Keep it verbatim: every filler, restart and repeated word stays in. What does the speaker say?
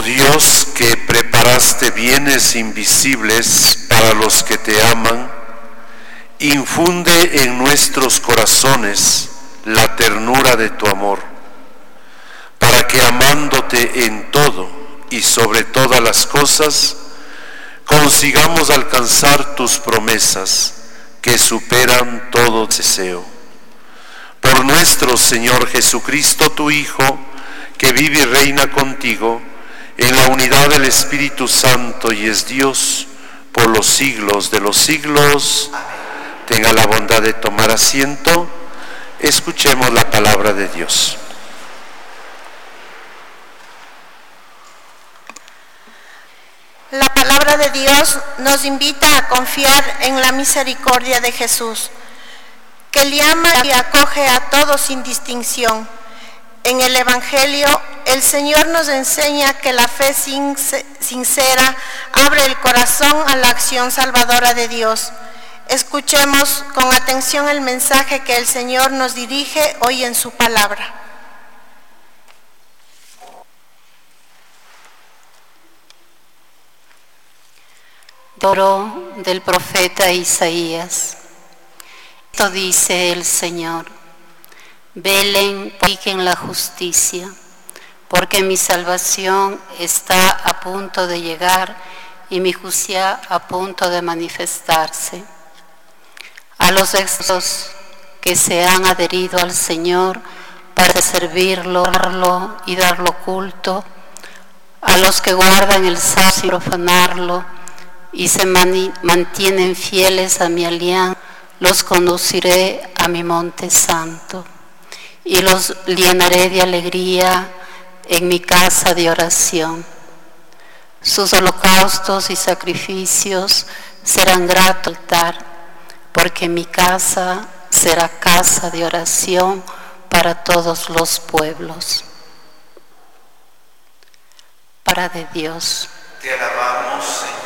Dios, que preparaste bienes invisibles para los que te aman, infunde en nuestros corazones la ternura de tu amor, para que amándote en todo y sobre todas las cosas, consigamos alcanzar tus promesas que superan todo deseo. Por nuestro Señor Jesucristo, tu Hijo, que vive y reina contigo en la unidad del Espíritu Santo y es Dios por los siglos de los siglos. Tenga la bondad de tomar asiento. Escuchemos la palabra de Dios. La palabra de Dios nos invita a confiar en la misericordia de Jesús, que le ama y acoge a todos sin distinción. En el Evangelio, el Señor nos enseña que la fe sincera abre el corazón a la acción salvadora de Dios. Escuchemos con atención el mensaje que el Señor nos dirige hoy en su palabra. Oro del profeta Isaías. Esto dice el Señor: velen, practiquen la justicia, porque mi salvación está a punto de llegar y mi justicia a punto de manifestarse. A los extranjeros que se han adherido al Señor para servirlo darlo y darlo culto, a los que guardan el sábado sin profanarlo y se mantienen fieles a mi alianza, los conduciré a mi monte santo y los llenaré de alegría en mi casa de oración. Sus holocaustos y sacrificios serán grato altar, porque mi casa será casa de oración para todos los pueblos. Palabra de Dios. Te alabamos, Señor.